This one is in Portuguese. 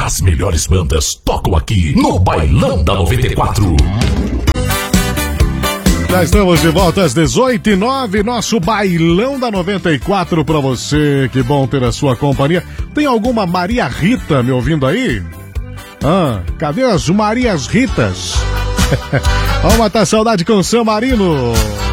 As melhores bandas tocam aqui no Bailão da 94. Já estamos de volta às 18h09, nosso Bailão da 94 pra você. Que bom ter a sua companhia. Tem alguma Maria Rita me ouvindo aí? Cadê as Marias Ritas? Vamos matar a saudade com o San Marino.